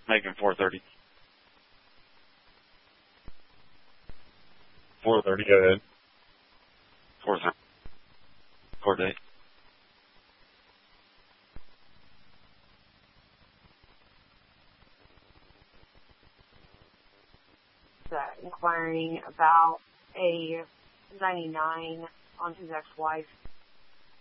Making 4:30. 4:30. Go ahead. 4:30. Court date. Inquiring about a 99 on his ex-wife